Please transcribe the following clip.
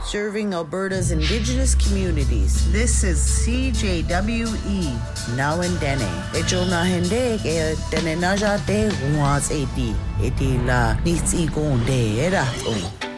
serving Alberta's Indigenous communities. This is CJWE, now in Dene. Ejona hende ke Dene naja de was eti la nitsi gonde era.